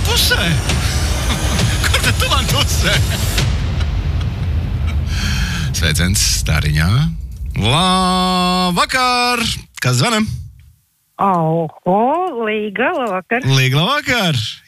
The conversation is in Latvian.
pusē? Kur tad tu man pusē? Sveiciens Stāriņā. Labvakar! Kas zvanam? Oho, Līga, labvakar. Līga, labvakar!